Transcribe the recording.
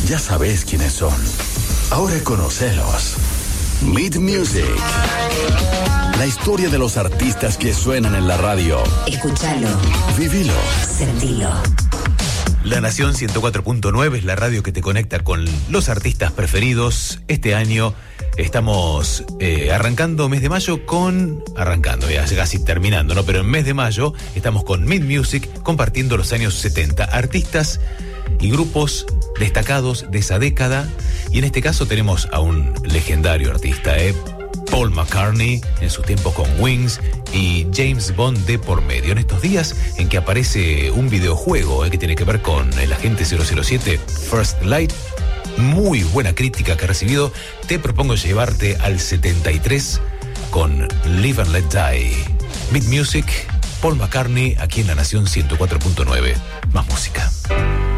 Ya sabes quiénes son. Ahora conocelos. Meet Music. La historia de los artistas que suenan en la radio. Escúchalo. Vivilo. Sentilo. La Nación 104.9 es la radio que te conecta con los artistas preferidos. Este año estamos arrancando mes de mayo ya casi terminando, ¿no? Pero en mes de mayo estamos con Meet Music compartiendo los años 70. Artistas y grupos destacados de esa década. Y en este caso tenemos a un legendario artista, Paul McCartney en sus tiempos con Wings y James Bond de por medio. En estos días en que aparece un videojuego que tiene que ver con el agente 007 First Light, muy buena crítica que ha recibido, te propongo llevarte al 73 con Live and Let Die. Meet Music, Paul McCartney, aquí en La Nación 104.9. Más música.